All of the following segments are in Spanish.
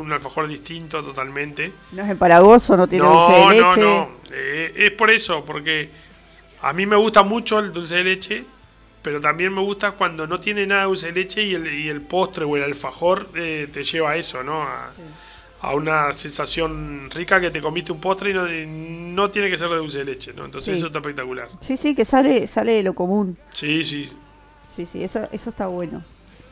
un alfajor distinto totalmente. ¿No es empalagoso? ¿No tiene dulce de leche? No. Es por eso, porque a mí me gusta mucho el dulce de leche, pero también me gusta cuando no tiene nada de dulce de leche y el postre o el alfajor te lleva a eso, ¿no? A una sensación rica que te comiste un postre y no tiene que ser de dulce de leche, ¿no? Entonces eso está espectacular. Sí, que sale de lo común. Sí, eso está bueno.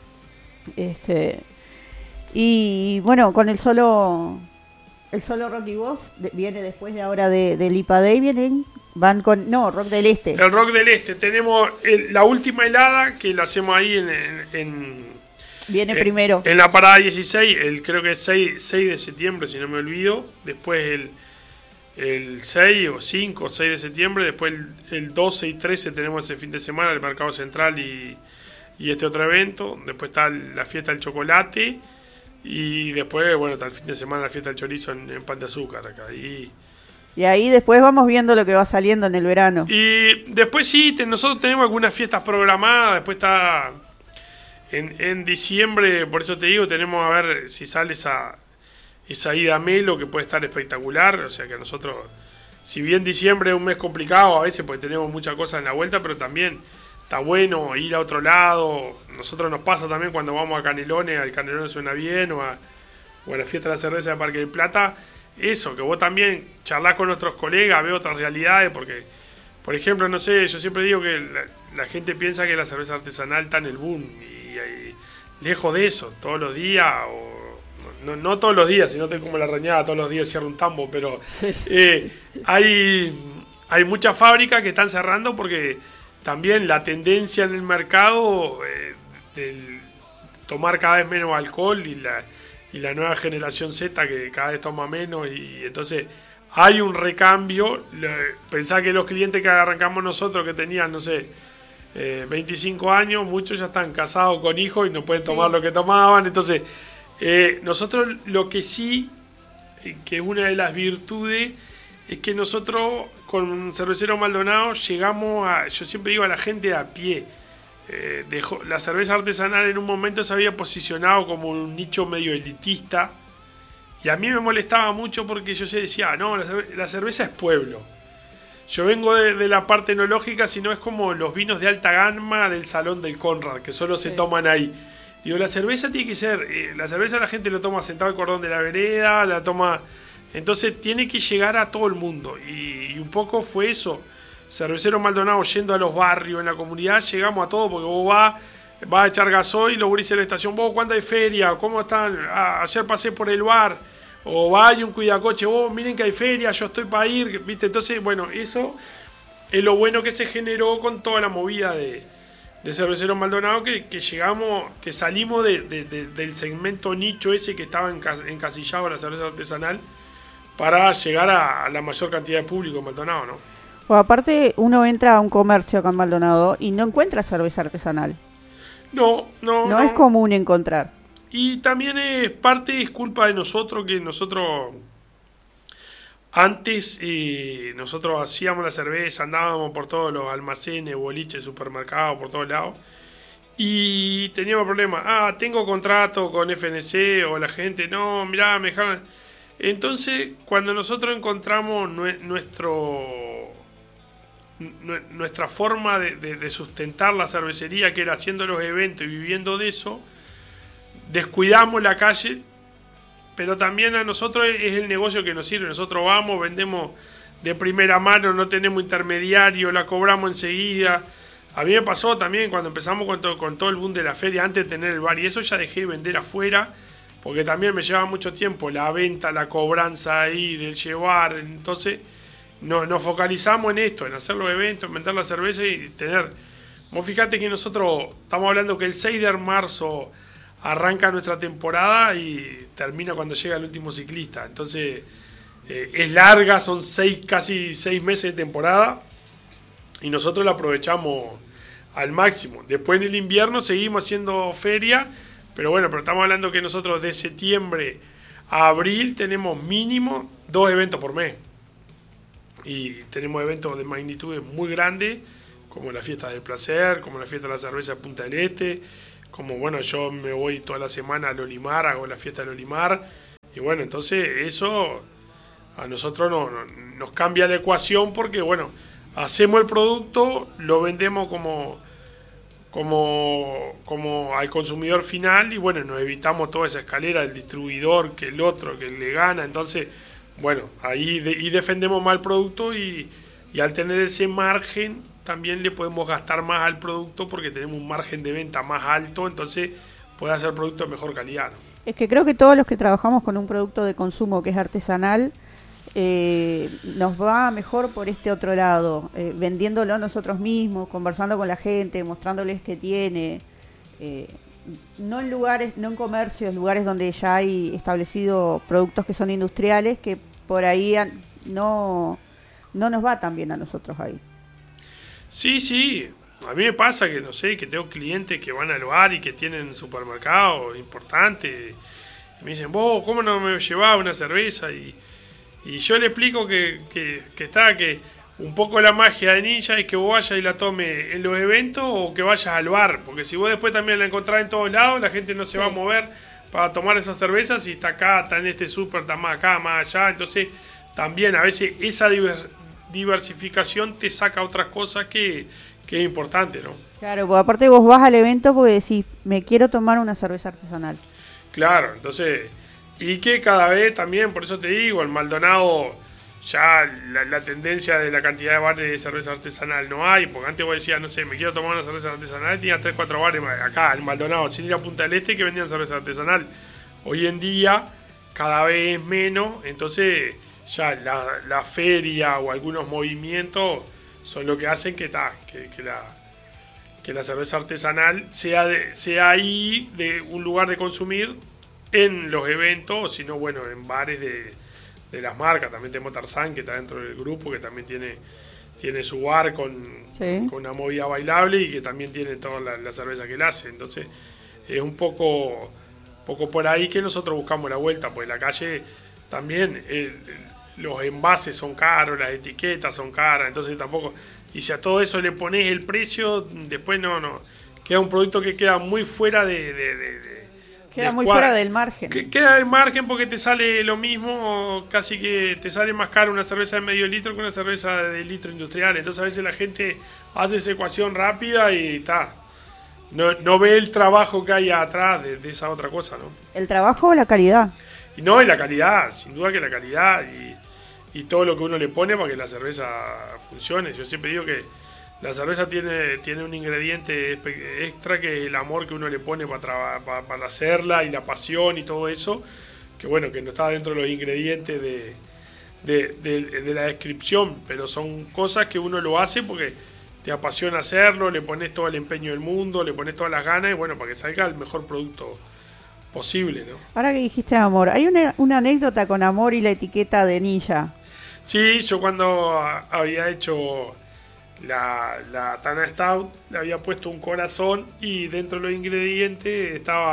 Y bueno, con el solo Rock y Voz viene después de ahora del IPA Day, van con Rock del Este. El Rock del Este, tenemos la última helada que la hacemos ahí viene primero. En la parada 16, creo que es 6 de septiembre, si no me olvido. Después el 6 o 5 o 6 de septiembre. Después el 12 y 13 tenemos ese fin de semana, el Mercado Central y este otro evento. Después está la fiesta del chocolate. Y después, bueno, está el fin de semana la fiesta del chorizo en Pan de Azúcar acá. Y ahí después vamos viendo lo que va saliendo en el verano. Y después sí, nosotros tenemos algunas fiestas programadas. Después está en diciembre, por eso te digo, tenemos a ver si sale esa ida a Melo, que puede estar espectacular. O sea que nosotros, si bien diciembre es un mes complicado a veces porque tenemos muchas cosas en la vuelta, pero también está bueno ir a otro lado. Nosotros nos pasa también cuando vamos a Canelones, al Canelones Suena Bien, o a la fiesta de la cerveza de Parque del Plata. Eso, que vos también charlás con nuestros colegas, ves otras realidades, porque, por ejemplo, no sé, yo siempre digo que la gente piensa que la cerveza artesanal está en el boom, y lejos de eso, todos los días, no todos los días, sino como la reñada, todos los días cierra un tambo, pero hay muchas fábricas que están cerrando porque también la tendencia en el mercado del tomar cada vez menos alcohol y la nueva generación Z que cada vez toma menos, y entonces hay un recambio. Pensá que los clientes que arrancamos nosotros, que tenían, no sé, 25 años, muchos ya están casados con hijos y no pueden tomar lo que tomaban. Entonces nosotros lo que sí, que es una de las virtudes, es que nosotros con Cervecero Maldonado llegamos yo siempre digo a la gente a pie. La cerveza artesanal en un momento se había posicionado como un nicho medio elitista, y a mí me molestaba mucho porque yo decía, no, la cerveza es pueblo. Yo vengo de la parte enológica, sino es como los vinos de alta gama del Salón del Conrad, que solo se toman ahí. Digo, la cerveza tiene que ser, la cerveza la gente lo toma sentado al cordón de la vereda, la toma, entonces tiene que llegar a todo el mundo, y un poco fue eso. Cervecero Maldonado yendo a los barrios, en la comunidad, llegamos a todo, porque vos vas a echar gasoil, los gurises de la estación, vos, ¿cuándo hay feria? ¿Cómo están? Ayer pasé por el bar, o va y un cuidacoche, vos, miren que hay feria, yo estoy para ir, ¿viste? Entonces, bueno, eso es lo bueno que se generó con toda la movida de Cervecero Maldonado, que llegamos, que salimos del segmento nicho ese que estaba encasillado en la cerveza artesanal, para llegar a la mayor cantidad de público en Maldonado, ¿no? Pues aparte, uno entra a un comercio acá en Maldonado y no encuentra cerveza artesanal. No es común encontrar. Y también es culpa de nosotros, que nosotros antes nosotros hacíamos la cerveza, andábamos por todos los almacenes, boliches, supermercados, por todos lados, y teníamos problemas. Tengo contrato con FNC, o la gente, no, mirá, me dejaron. Entonces, cuando nosotros encontramos nuestra forma de sustentar la cervecería, que era haciendo los eventos y viviendo de eso, descuidamos la calle, pero también a nosotros es el negocio que nos sirve. Nosotros vamos, vendemos de primera mano, no tenemos intermediario, la cobramos enseguida. A mí me pasó también cuando empezamos con todo el boom de la feria, antes de tener el bar, y eso ya dejé de vender afuera, porque también me llevaba mucho tiempo la venta, la cobranza, ir, el llevar. Entonces nos focalizamos en esto, en hacer los eventos, en vender la cerveza y tener. Vos fíjate que nosotros estamos hablando que el 6 de marzo arranca nuestra temporada y termina cuando llega el último ciclista. Entonces es larga, son casi 6 meses de temporada, y nosotros la aprovechamos al máximo. Después en el invierno seguimos haciendo feria, pero estamos hablando que nosotros de septiembre a abril tenemos mínimo 2 eventos por mes. Y tenemos eventos de magnitudes muy grandes, como la fiesta del placer, como la fiesta de la cerveza de Punta del Este, como yo me voy toda la semana al Olimar, hago la fiesta del Olimar, Y bueno, entonces eso a nosotros nos cambia la ecuación porque, bueno, hacemos el producto, lo vendemos como al consumidor final y bueno, nos evitamos toda esa escalera del distribuidor, que el otro, que le gana. Entonces, bueno, ahí y defendemos más el producto y al tener ese margen también le podemos gastar más al producto porque tenemos un margen de venta más alto, entonces puede hacer producto de mejor calidad, ¿no? Es que creo que todos los que trabajamos con un producto de consumo que es artesanal, nos va mejor por este otro lado, vendiéndolo nosotros mismos, conversando con la gente, mostrándoles que tiene, no en lugares, no en comercios, lugares donde ya hay establecidos productos que son industriales, que por ahí no nos va tan bien a nosotros ahí. Sí, a mí me pasa que, no sé, que tengo clientes que van al bar y que tienen supermercados importantes y me dicen, vos, ¿cómo no me llevás una cerveza? Y yo le explico que un poco la magia de Ninja es que vos vayas y la tomes en los eventos o que vayas al bar, porque si vos después también la encontrás en todos lados, la gente no se va a mover para tomar esas cervezas y está acá, está en este súper, está más acá, más allá. Entonces también a veces esa diversificación te saca otras cosas que es importante, ¿no? Claro, pues aparte vos vas al evento porque decís, me quiero tomar una cerveza artesanal. Claro, entonces, y que cada vez también, por eso te digo, el Maldonado, ya la tendencia de la cantidad de bares de cerveza artesanal no hay, porque antes vos decías, no sé, me quiero tomar una cerveza artesanal, y tenía 3, 4 bares acá, el Maldonado, sin ir a Punta del Este, que vendían cerveza artesanal. Hoy en día, cada vez menos, entonces ya la feria o algunos movimientos son lo que hacen que la cerveza artesanal sea ahí de un lugar de consumir en los eventos, o si no, bueno, en bares de las marcas. También tenemos Tarzán, que está dentro del grupo, que también tiene su bar con una movida bailable y que también tiene toda la cerveza que él hace. Entonces es un poco por ahí que nosotros buscamos la vuelta, pues en la calle también los envases son caros, las etiquetas son caras, entonces tampoco, y si a todo eso le pones el precio, después no queda un producto que queda muy fuera queda muy fuera del margen. Queda del margen porque te sale lo mismo, casi que te sale más caro una cerveza de medio litro que una cerveza de litro industrial. Entonces a veces la gente hace esa ecuación rápida y está. No ve el trabajo que hay atrás de esa otra cosa, ¿no? ¿El trabajo o la calidad? Y la calidad, sin duda que la calidad y todo lo que uno le pone para que la cerveza funcione. Yo siempre digo que la cerveza tiene un ingrediente extra, que es el amor que uno le pone para hacerla y la pasión y todo eso, que bueno, que no está dentro de los ingredientes de la descripción, pero son cosas que uno lo hace porque te apasiona hacerlo, le pones todo el empeño del mundo, le pones todas las ganas y bueno, para que salga el mejor producto posible, ¿no? Ahora que dijiste amor, hay una anécdota con amor y la etiqueta de Ninja. Sí, yo cuando había hecho la Tana Stout le había puesto un corazón y dentro de los ingredientes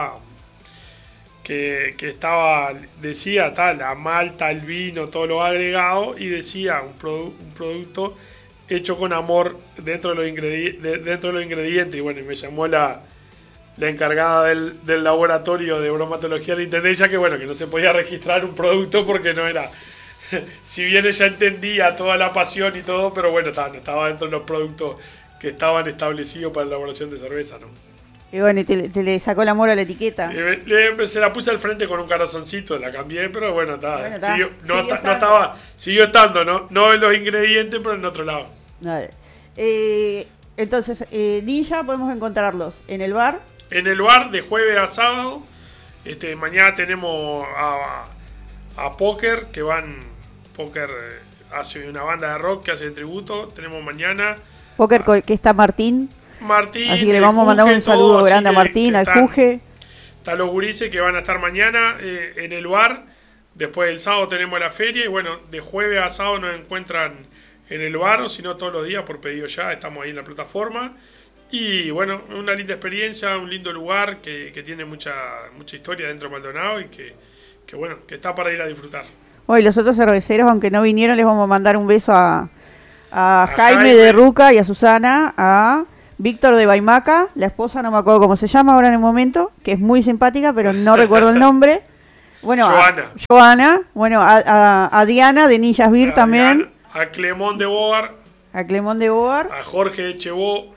decía la malta, el vino, todo lo agregado, y decía un producto hecho con amor dentro de los ingredientes. Y bueno, me llamó la encargada del laboratorio de bromatología de la Intendencia, que bueno, que no se podía registrar un producto porque no era, si bien ella entendía toda la pasión y todo, pero bueno, no estaba dentro de los productos que estaban establecidos para la elaboración de cerveza, ¿no? Y bueno, te le sacó el amor a la etiqueta. Se la puse al frente con un corazoncito, la cambié, pero bueno, siguió estando, no en los ingredientes, pero en otro lado. Vale. Entonces, Ninja podemos encontrarlos en el bar. En el bar de jueves a sábado. Mañana tenemos a Póker, que Póker hace una banda de rock que hace tributo. Tenemos mañana Póker, que está Martín, así que le vamos a mandar un saludo grande a Martín, al Juge. Están los gurises que van a estar mañana en el bar. Después el sábado tenemos la feria y bueno, de jueves a sábado nos encuentran en el bar, o si no todos los días por pedido ya, estamos ahí en la plataforma. Y bueno, una linda experiencia, un lindo lugar que tiene mucha historia dentro de Maldonado y que bueno, que está para ir a disfrutar. Hoy los otros cerveceros, aunque no vinieron, les vamos a mandar un beso a Jaime de Ruca y a Susana, a Víctor de Baimaca, la esposa, no me acuerdo cómo se llama ahora en el momento, que es muy simpática, pero no recuerdo el nombre. Bueno, Joana. Joana, bueno, a Diana de Ninjas Beer también. A Clemón de Boar. A Clemón de Boar. A Jorge de Chebó.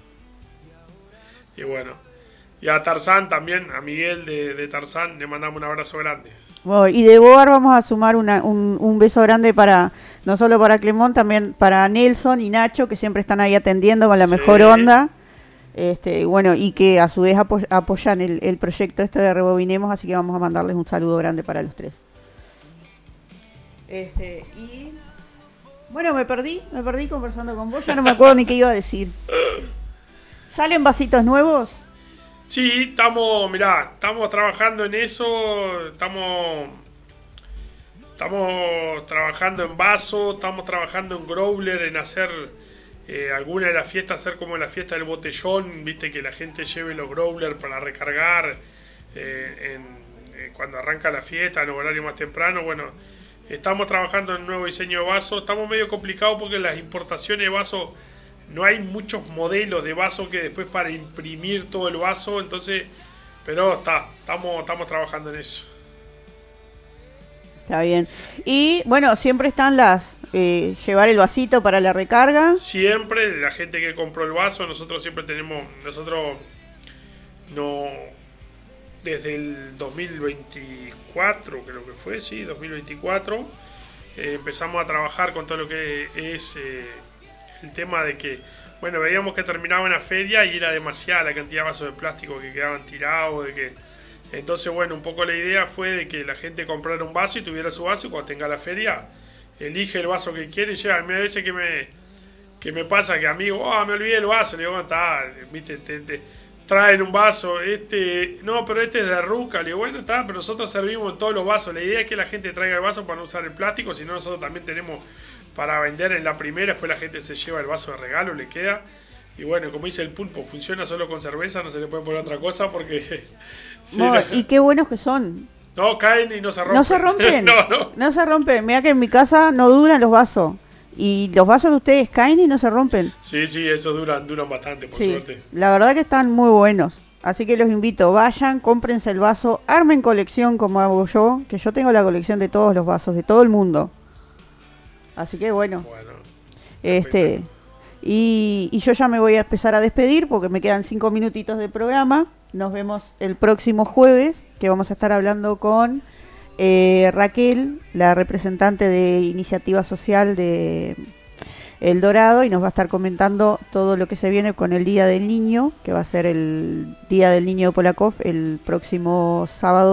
Y bueno, y a Tarzán también, a Miguel de Tarzán, le mandamos un abrazo grande. Bueno, y de Boar vamos a sumar un beso grande para, no solo para Clemón, también para Nelson y Nacho, que siempre están ahí atendiendo con la mejor onda. Bueno, y que a su vez apoyan el proyecto de Rebobinemos, así que vamos a mandarles un saludo grande para los tres. Y bueno, me perdí conversando con vos, ya no me acuerdo ni qué iba a decir. ¿Salen vasitos nuevos? Sí, estamos trabajando en eso, estamos trabajando en vaso, estamos trabajando en growler, en hacer alguna de las fiestas, hacer como la fiesta del botellón, viste, que la gente lleve los growler para recargar cuando arranca la fiesta, en horario más temprano. Bueno, estamos trabajando en un nuevo diseño de vaso, estamos medio complicados porque las importaciones de vaso no hay muchos modelos de vaso que después para imprimir todo el vaso, entonces, pero estamos trabajando en eso. Está bien. Y bueno, siempre están llevar el vasito para la recarga. Siempre, la gente que compró el vaso, nosotros desde el 2024, creo que fue, sí, 2024, empezamos a trabajar con todo lo que es el tema de que, bueno, veíamos que terminaba en la feria y era demasiada la cantidad de vasos de plástico que quedaban tirados, entonces, bueno, un poco la idea fue de que la gente comprara un vaso y tuviera su vaso, y cuando tenga la feria, elige el vaso que quiere y lleva. A mí a veces que me pasa que amigos, me olvidé el vaso, le digo, está, viste, te traen un vaso, no, pero este es de Ruca, le digo, bueno, está, pero nosotros servimos en todos los vasos, la idea es que la gente traiga el vaso para no usar el plástico, si no nosotros también tenemos para vender en la primera, después la gente se lleva el vaso de regalo, le queda. Y bueno, como dice el pulpo, funciona solo con cerveza, no se le puede poner otra cosa porque... sí, y qué buenos que son. No, caen y no se rompen. ¿No se rompen? No se rompen. Mira que en mi casa no duran los vasos. Y los vasos de ustedes caen y no se rompen. Sí, esos duran bastante, por suerte. La verdad que están muy buenos. Así que los invito, vayan, cómprense el vaso, armen colección como hago yo, que yo tengo la colección de todos los vasos, de todo el mundo. Así que bueno. Y yo ya me voy a empezar a despedir porque me quedan 5 minutitos de programa. Nos vemos el próximo jueves, que vamos a estar hablando con Raquel, la representante de Iniciativa Social de El Dorado, y nos va a estar comentando todo lo que se viene con el Día del Niño, que va a ser el Día del Niño de Polakov el próximo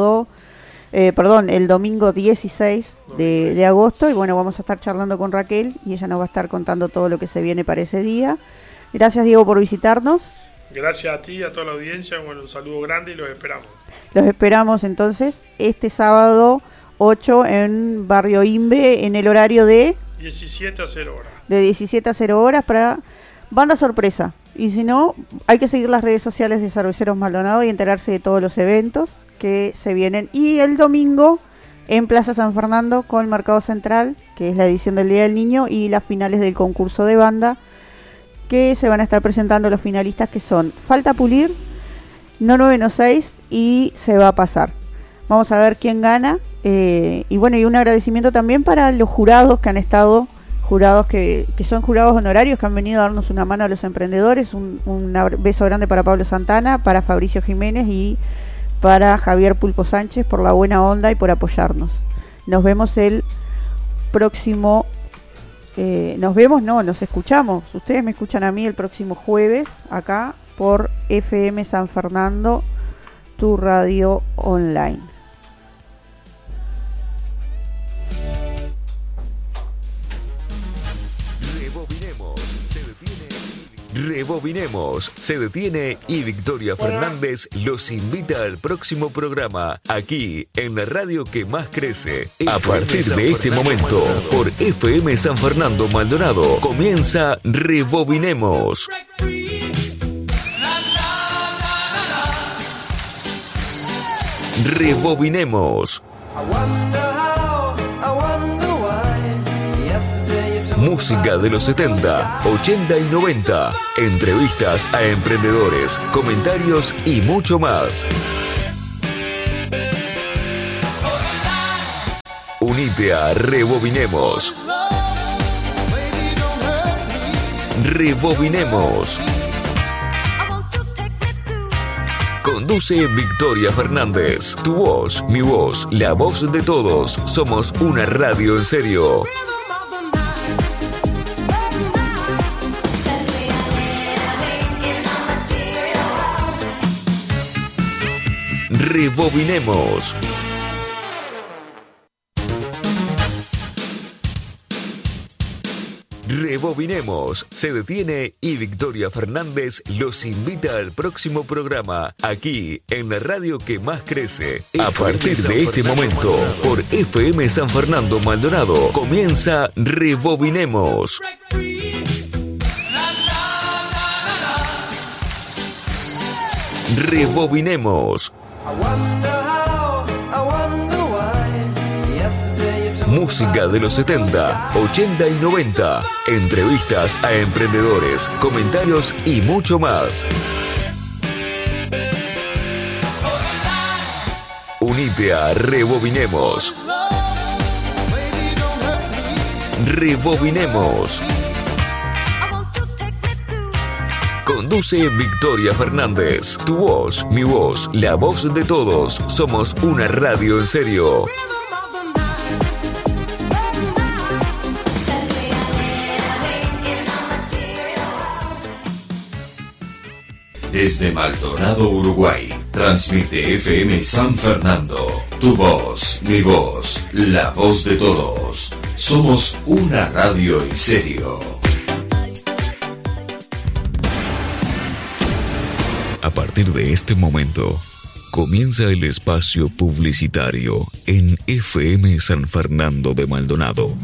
el domingo 16 de agosto. Y bueno, vamos a estar charlando con Raquel y ella nos va a estar contando todo lo que se viene para ese día. Gracias, Diego, por visitarnos. Gracias a ti y a toda la audiencia. Bueno, un saludo grande y los esperamos. Los esperamos entonces este sábado 8 en Barrio Imbe, en el horario de 17 a 0 horas. De 17 a 0 horas para banda sorpresa. Y si no, hay que seguir las redes sociales de Cerveceros Maldonado y enterarse de todos los eventos que se vienen. Y el domingo en Plaza San Fernando con Mercado Central, que es la edición del Día del Niño, y las finales del concurso de banda, que se van a estar presentando los finalistas, que son Falta Pulir, No 996 y Se Va a Pasar. Vamos a ver quién gana. Y bueno, y un agradecimiento también para los jurados que han estado, jurados que son jurados honorarios, que han venido a darnos una mano a los emprendedores. Un beso grande para Pablo Santana, para Fabricio Jiménez y para Javier Pulpo Sánchez por la buena onda y por apoyarnos. Nos vemos el próximo... nos escuchamos. Ustedes me escuchan a mí el próximo jueves acá por FM San Fernando, tu radio online. Rebobinemos, se detiene y Victoria Fernández los invita al próximo programa, aquí en la radio que más crece. A partir de este momento, por FM San Fernando Maldonado, comienza Rebobinemos. Rebobinemos. Música de los 70, 80 y 90. Entrevistas a emprendedores, comentarios y mucho más. Unite a Rebobinemos. Rebobinemos. Conduce Victoria Fernández. Tu voz, mi voz, la voz de todos. Somos una radio en serio. Rebobinemos. Rebobinemos se detiene y Victoria Fernández los invita al próximo programa, aquí en la radio que más crece. A partir de este momento, por FM San Fernando Maldonado, comienza Rebobinemos. Rebobinemos. Música de los 70, 80 y 90. Entrevistas a emprendedores, comentarios y mucho más. Unite a Rebobinemos. Rebobinemos. Conduce Victoria Fernández. Tu voz, mi voz, la voz de todos. Somos una radio en serio. Desde Maldonado, Uruguay, transmite FM San Fernando. Tu voz, mi voz, la voz de todos. Somos una radio en serio. A partir de este momento, comienza el espacio publicitario en FM San Fernando de Maldonado.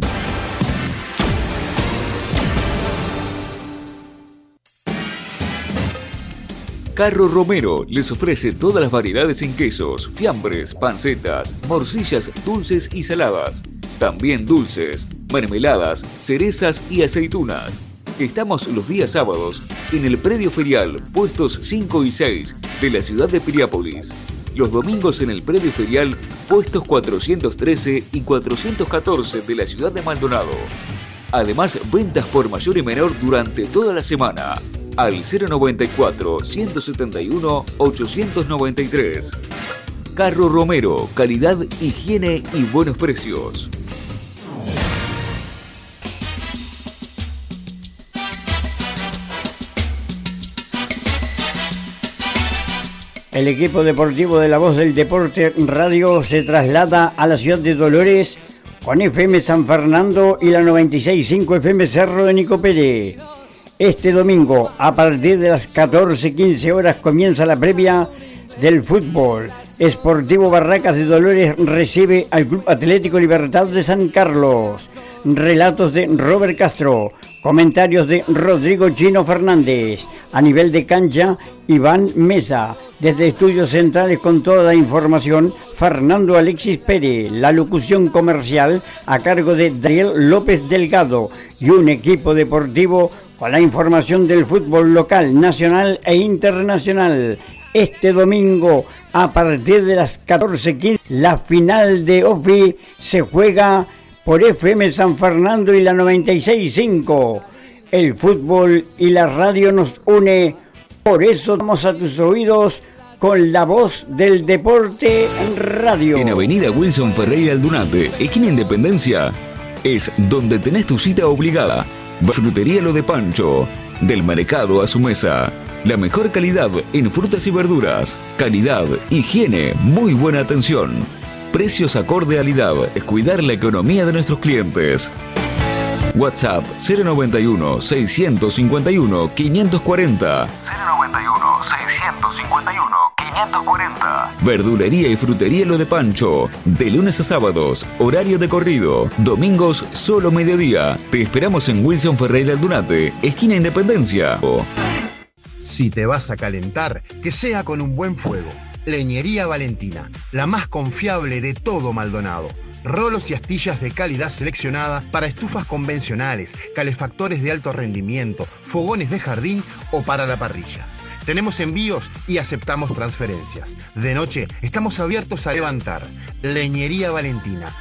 Carro Romero les ofrece todas las variedades en quesos, fiambres, pancetas, morcillas dulces y saladas. También dulces, mermeladas, cerezas y aceitunas. Estamos los días sábados en el predio ferial, puestos 5 y 6 de la ciudad de Piriápolis. Los domingos en el predio ferial, puestos 413 y 414 de la ciudad de Maldonado. Además, ventas por mayor y menor durante toda la semana. Al 094-171-893. Carro Romero, calidad, higiene y buenos precios. El equipo deportivo de La Voz del Deporte Radio se traslada a la ciudad de Dolores con FM San Fernando y la 96.5 FM Cerro de Nicopere. Este domingo, a partir de las 14:15 horas, comienza la previa del fútbol. Sportivo Barracas de Dolores recibe al Club Atlético Libertad de San Carlos. Relatos de Robert Castro, comentarios de Rodrigo Chino Fernández. A nivel de cancha, Iván Mesa. Desde Estudios Centrales con toda la información, Fernando Alexis Pérez. La locución comercial a cargo de Daniel López Delgado. Y un equipo deportivo con la información del fútbol local, nacional e internacional. Este domingo, a partir de las 14:15, la final de OFI se juega por FM San Fernando y la 96.5. El fútbol y la radio nos une, por eso vamos a tus oídos con La Voz del Deporte en radio. En Avenida Wilson Ferreira Aldunate, esquina Independencia, es donde tenés tu cita obligada. Frutería Lo de Pancho, del mercado a su mesa. La mejor calidad en frutas y verduras. Calidad, higiene, muy buena atención. Precios acorde a calidad. Es cuidar la economía de nuestros clientes. WhatsApp 091-651-540. 091-651-540. Verdulería y frutería Lo de Pancho. De lunes a sábados, horario de corrido. Domingos, solo mediodía. Te esperamos en Wilson Ferreira Aldunate, esquina Independencia. Si te vas a calentar, que sea con un buen fuego. Leñería Valentina, la más confiable de todo Maldonado. Rolos y astillas de calidad seleccionada para estufas convencionales, calefactores de alto rendimiento, fogones de jardín o para la parrilla. Tenemos envíos y aceptamos transferencias. De noche estamos abiertos a levantar. Leñería Valentina,